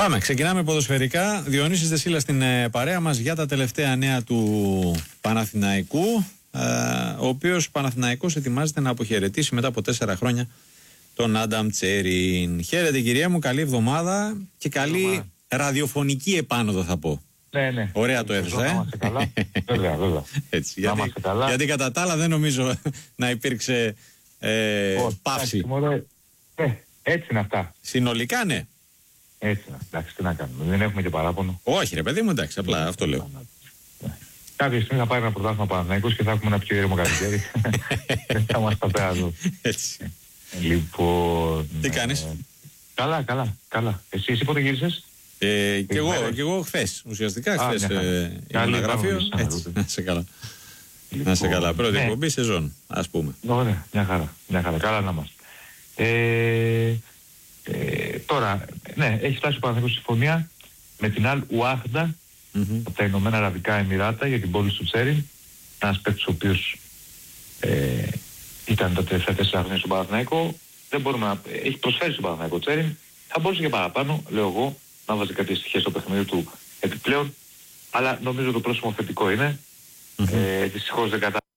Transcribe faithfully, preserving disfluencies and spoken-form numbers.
Πάμε, ξεκινάμε ποδοσφαιρικά. Διονύσης Δεσίλα στην ε, παρέα μας για τα τελευταία νέα του Παναθηναϊκού, ε, ο οποίος Παναθηναϊκός ετοιμάζεται να αποχαιρετήσει μετά από τέσσερα χρόνια τον Άνταμ Τσέριν. Χαίρετε κυρία μου, καλή εβδομάδα και καλή εβδομάδα. Ραδιοφωνική επάνωδο θα πω. Ναι, ναι. Ωραία το έδωσα, ε. Να είμαστε καλά. Βέβαια, βέβαια. Έτσι, γιατί, καλά. γιατί κατά τα άλλα δεν νομίζω να υπήρξε ε, oh, παύση. Ε, έτσι είναι αυτά. Συνολικά ναι. Έτσι είναι. Εντάξει, τι να κάνουμε. Δεν έχουμε και παράπονο. Όχι ρε παιδί μου, εντάξει, απλά αυτό λέω. Κάποια στιγμή θα πάρει ένα πρωτάθλημα Παναθηναϊκός και θα έχουμε ένα πιο ήρεμο καλοκαίρι. Δεν θα είμαστε πέρα εδώ. Έτσι. Λοιπόν... Τι κάνεις? Ε, καλά, καλά, καλά. Εσύ, εσύ πότε γύρισες? Ε, και, εγώ, και εγώ χθες, ουσιαστικά χθες ε, ήμουν γραφείο. Έτσι, να σε καλά. Λοιπόν, να σε καλά, πρώτη ναι. εκπομπή σεζόν, ας πούμε. Ωραία, μια χαρά, μια χαρά, καλά να είμαστε. Ε, ε, τώρα, ναι, έχει φτάσει ο Παναθηναϊκός συμφωνία με την Αλ Ουάχντα mm-hmm. από τα Ηνωμένα Αραβικά Εμιράτα για την πόλη του Τσέριν. Ένας παίκτης ο οποίος ε, ήταν τα τελευταία τέσσερα χρόνια στον Παναθηναϊκό. Δεν μπορούμε να... Έχει προσφέρει στον Παναθηναϊκό Τσέριν. Θα μπορούσε και παραπάνω, λέω εγώ, να βάζει κάποιες στοιχεία στο παιχνίδι του επιπλέον. Αλλά νομίζω το πρόσωπο θετικό είναι. Mm-hmm. Ε, δυστυχώς δεν κατά